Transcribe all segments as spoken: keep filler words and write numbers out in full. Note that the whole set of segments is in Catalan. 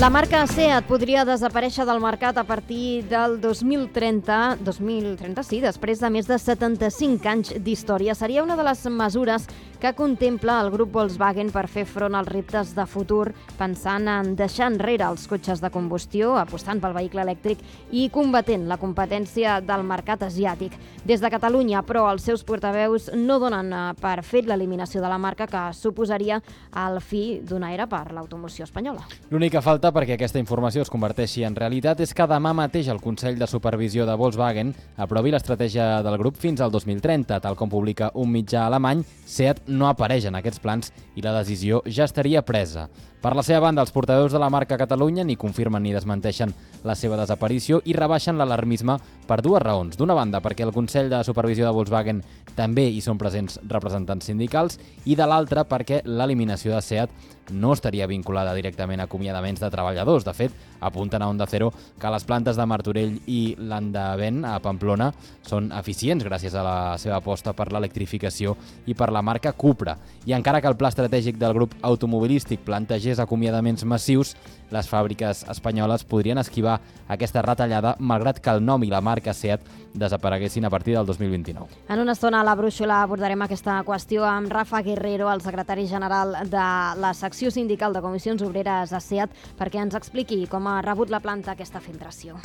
La marca SEAT podria desaparèixer del mercat a partir del dos mil trenta, dos mil trenta sí, després de més de setanta-cinc anys d'història. Seria una de les mesures que contempla el grup Volkswagen per fer front als reptes de futur, pensant en deixar enrere els cotxes de combustió, apostant pel vehicle elèctric i combatent la competència del mercat asiàtic. Des de Catalunya, però, els seus portaveus no donen per fet l'eliminació de la marca, que suposaria el fi d'una era per l'automoció espanyola. L'únic que falta perquè aquesta informació es converteixi en realitat és que demà mateix el Consell de Supervisió de Volkswagen aprovi l'estratègia del grup fins al dos mil trenta. Tal com publica un mitjà alemany, SEAT no apareix en aquests plans i la decisió ja estaria presa. Per la seva banda, els portaveus de la marca a Catalunya ni confirmen ni desmenteixen la seva desaparició i rebaixen l'alarmisme per dues raons. D'una banda, perquè el Consell de Supervisió de Volkswagen també hi són presents representants sindicals, i de l'altra, perquè l'eliminació de SEAT no estaria vinculada directament a acomiadaments de treballadors. De fet, apunten a Onda Cero que les plantes de Martorell i l'Andavent, a Pamplona, són eficients gràcies a la seva aposta per l'electrificació i per la marca Cupra. I encara que el pla estratègic del grup automobilístic plantegés acomiadaments massius, les fàbriques espanyoles podrien esquivar aquesta retallada, malgrat que el nom i la marca SEAT desapareguessin a partir del dos mil vint-i-nou. En una estona a la brúixola abordarem aquesta qüestió amb Rafa Guerrero, el secretari general de la secció sindical de Comissions Obreres a SEAT, perquè ens expliqui com ha rebut la planta aquesta filtració.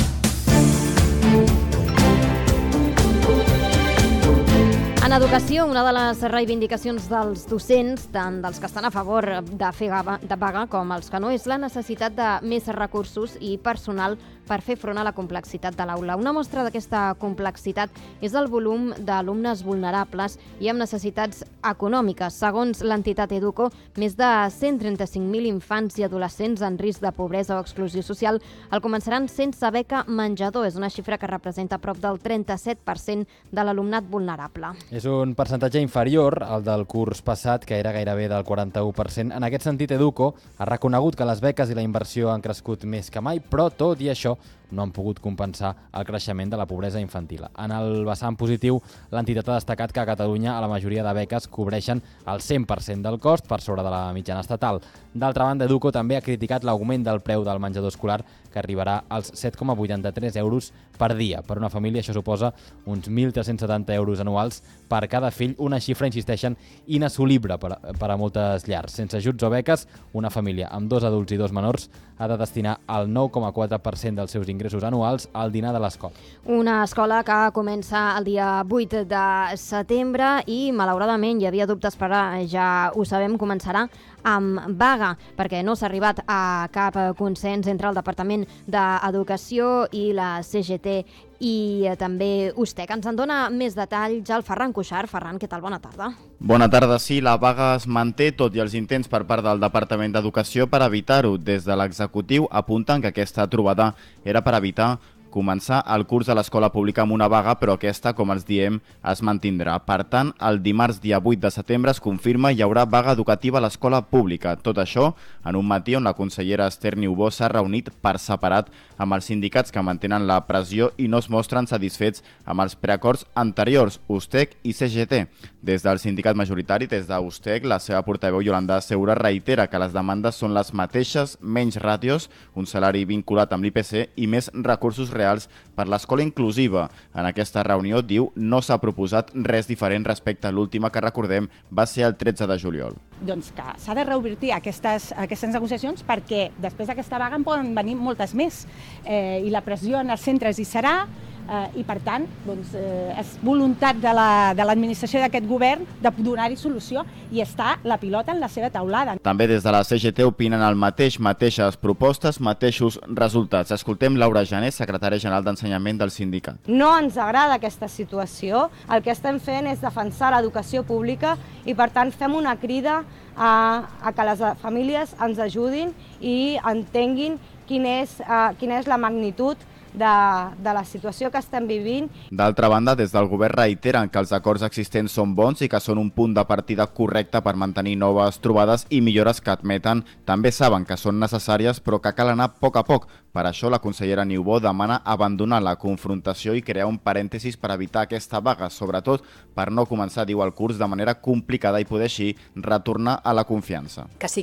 En educació, una de les reivindicacions dels docents, tant dels que estan a favor de fer de vaga com els que no, és la necessitat de més recursos i personal per fer front a la complexitat de l'aula. Una mostra d'aquesta complexitat és el volum d'alumnes vulnerables i amb necessitats econòmiques. Segons l'entitat Educo, més de cent trenta-cinc mil infants i adolescents en risc de pobresa o exclusió social el començaran sense beca menjador. És una xifra que representa prop del trenta-set per cent de l'alumnat vulnerable. És un percentatge inferior al del curs passat, que era gairebé del quaranta-u per cent. En aquest sentit, Educo ha reconegut que les beques i la inversió han crescut més que mai, però tot i això no han pogut compensar el creixement de la pobresa infantil. En el vessant positiu, l'entitat ha destacat que a Catalunya a la majoria de beques cobreixen el cent per cent del cost, per sobre de la mitjana estatal. D'altra banda, Educo també ha criticat l'augment del preu del menjador escolar, que arribarà als set coma vuitanta-tres euros per dia. Per una família això suposa uns mil tres-cents setanta euros anuals per cada fill, una xifra, insisteixen, inassolible per, per a moltes llars. Sense ajuts o beques, una família amb dos adults i dos menors ha de destinar el nou coma quatre per cent dels seus ingressos anuals al dinar de l'escola. Una escola que comença el dia vuit de setembre i, malauradament, hi havia dubtes, però ja ho sabem, començarà amb vaga, perquè no s'ha arribat a cap consens entre el Departament d'Educació i la C G T i també USTEC. Ens en dona més detalls el Ferran Cuixart. Ferran, què tal? Bona tarda. Bona tarda, sí. La vaga es manté, tot i els intents per part del Departament d'Educació per evitar-ho. Des de l'executiu apunten que aquesta trobada era per evitar començar el curs a l'escola pública amb una vaga, però aquesta, com els diem, es mantindrà. Per tant, el dimarts dia vuit de setembre es confirma hi haurà vaga educativa a l'escola pública. Tot això en un matí on la consellera Esther Niubó s'ha reunit per separat amb els sindicats que mantenen la pressió i no es mostren satisfets amb els preacords anteriors, USTEC i C G T. Des del sindicat majoritari, des d'USTEC, la seva portaveu Yolanda Segura reitera que les demandes són les mateixes, menys ràtios, un salari vinculat amb l'I P C i més recursos reals per l'escola inclusiva. En aquesta reunió, diu, no s'ha proposat res diferent respecte a l'última, que recordem va ser el tretze de juliol. Doncs que s'ha de reobrir aquestes, aquestes negociacions, perquè després d'aquesta vaga en poden venir moltes més eh, i la pressió en els centres hi serà. Eh, i per tant doncs, eh, és voluntat de l'administració la, de d'aquest govern de donar-hi solució i està la pilota en la seva taulada. També des de la C G T opinen el mateix, mateixes propostes, mateixos resultats. Escoltem Laura Jané, secretària general d'Ensenyament del sindicat. No ens agrada aquesta situació, el que estem fent és defensar l'educació pública i per tant fem una crida a, a que les famílies ens ajudin i entenguin quin és, uh, quina és la magnitud De, de la situació que estem vivint. D'altra banda, des del govern reiteren que els acords existents són bons i que són un punt de partida correcte per mantenir noves trobades i millores que admeten. També saben que són necessàries, però que cal anar a poc a poc. Per això, la consellera Niubó demana abandonar la confrontació i crear un parèntesis per evitar aquesta vaga, sobretot per no començar, diu, el curs de manera complicada i poder així retornar a la confiança. Que sí